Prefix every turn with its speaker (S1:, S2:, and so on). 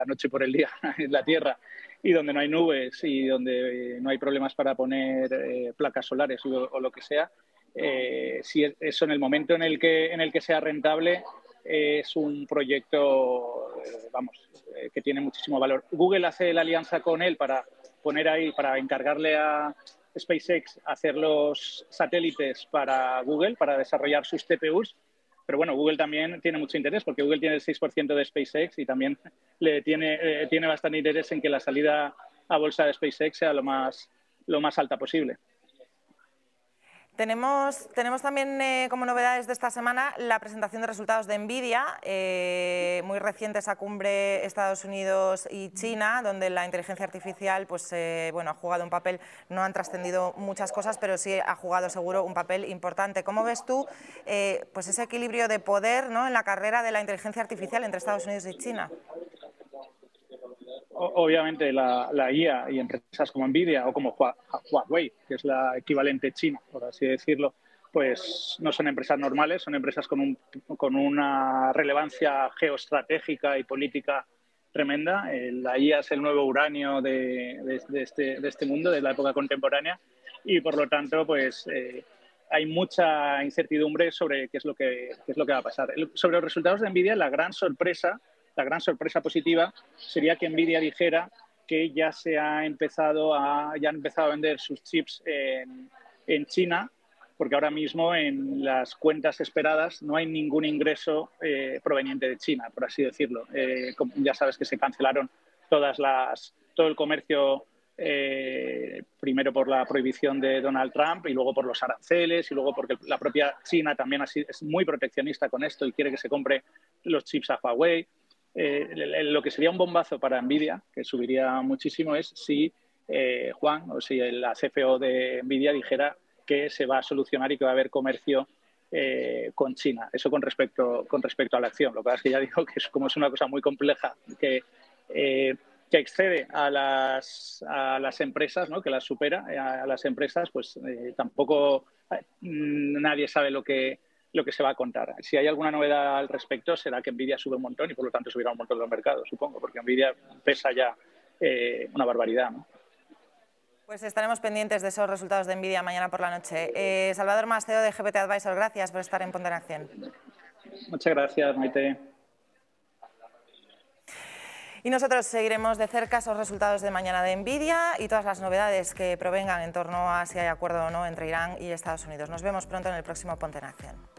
S1: noche por el día en la Tierra y donde no hay nubes y donde no hay problemas para poner placas solares o lo que sea, si eso en el momento en el que sea rentable es un proyecto, que tiene muchísimo valor. Google hace la alianza con él para poner ahí, para encargarle a SpaceX hacer los satélites para Google, para desarrollar sus TPUs. Pero bueno, Google también tiene mucho interés porque Google tiene el 6% de SpaceX y también tiene bastante interés en que la salida a bolsa de SpaceX sea lo más alta posible.
S2: Tenemos también como novedades de esta semana la presentación de resultados de NVIDIA, muy reciente esa cumbre Estados Unidos y China, donde la inteligencia artificial pues, ha jugado un papel, no han trascendido muchas cosas, pero sí ha jugado seguro un papel importante. ¿Cómo ves tú pues ese equilibrio de poder, ¿no?, en la carrera de la inteligencia artificial entre Estados Unidos y China?
S1: Obviamente la IA y empresas como NVIDIA o como Huawei, que es la equivalente china, por así decirlo, pues no son empresas normales, son empresas con una relevancia geoestratégica y política tremenda. La IA es el nuevo uranio de este mundo, de la época contemporánea, y por lo tanto, pues hay mucha incertidumbre sobre qué es lo que va a pasar. Sobre los resultados de NVIDIA, la gran sorpresa positiva sería que NVIDIA dijera que ya han empezado a vender sus chips en China, porque ahora mismo en las cuentas esperadas no hay ningún ingreso proveniente de China, por así decirlo. Ya sabes que se cancelaron todo el comercio, primero por la prohibición de Donald Trump y luego por los aranceles y luego porque la propia China también es muy proteccionista con esto y quiere que se compre los chips a Huawei. Lo que sería un bombazo para NVIDIA, que subiría muchísimo, es si Juan o si la CFO de NVIDIA dijera que se va a solucionar y que va a haber comercio con China. Eso con respecto a la acción. Lo que pasa es que ya digo que es una cosa muy compleja que excede a las empresas, ¿no?, que las supera a las empresas, pues tampoco nadie sabe lo que se va a contar. Si hay alguna novedad al respecto, será que NVIDIA sube un montón y por lo tanto subirá un montón los mercados, supongo, porque NVIDIA pesa ya una barbaridad, ¿no?
S2: Pues estaremos pendientes de esos resultados de NVIDIA mañana por la noche. Salvador Mas, CEO de GPT Advisor, gracias por estar en Ponte en Acción.
S1: Muchas gracias, Maite.
S2: Y nosotros seguiremos de cerca esos resultados de mañana de NVIDIA y todas las novedades que provengan en torno a si hay acuerdo o no entre Irán y Estados Unidos. Nos vemos pronto en el próximo Ponte en Acción.